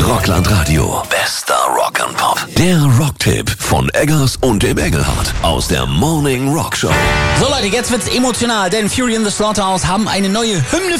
Rockland Radio. Bester Rock and Pop. Der Rocktipp von Eggers und dem Engelhardt aus der Morning Rock Show. So Leute, jetzt wird's emotional, denn Fury in the Slaughterhouse haben eine neue Hymne